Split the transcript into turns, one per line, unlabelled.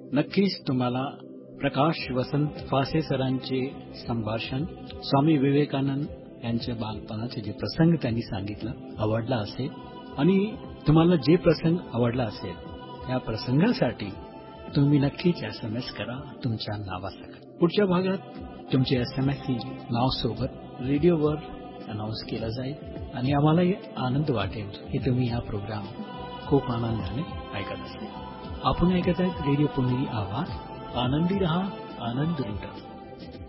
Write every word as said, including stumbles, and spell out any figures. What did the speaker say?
नक्कीच तुम्हाला प्रकाश वसंत फासे सरांचे संभाषण स्वामी विवेकानंद यांच्या बालपणाचे जे प्रसंग त्यांनी सांगितलं आवडला असेल आणि तुम्हाला जे प्रसंग आवडला असेल त्या प्रसंगासाठी तुम्ही नक्कीच एसएमएस करा तुमच्या नावासकट. पुढच्या भागात तुमचे एसएमएस ही नाव सोबत रेडिओवर अनाउन्स केलं जाईल आणि आम्हालाही आनंद वाटेल की तुम्ही हा प्रोग्राम खूप आनंदाने ऐकत असेल. आपण ऐकत आहेत रेडिओ पुणेरी आवाज. आनंदी रहा, आनंद लुटा.